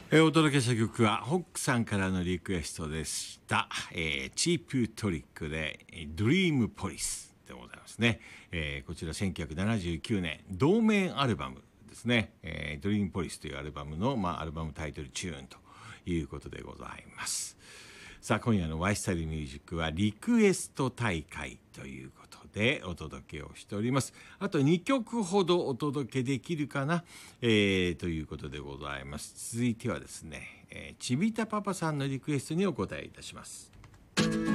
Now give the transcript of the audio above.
お届けした曲はホックさんからのリクエストでした、チープトリックでドリームポリスでございますね。こちら1979年同名アルバムですね、ドリームポリスというアルバムの、アルバムタイトルチューンということでございます。さあ今夜のワイスタイルミュージックはリクエスト大会ということでお届けをしております。あと2曲ほどお届けできるかな、ということでございます。続いてはですね、ちびたパパさんのリクエストにお答えいたします。